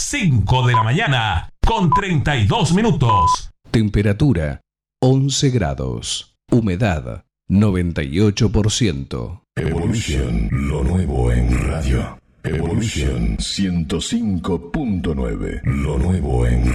5 de la mañana, con 32 minutos. Temperatura 11 grados. Humedad 98%. Evolution, lo nuevo en radio. Evolution 105.9, lo nuevo en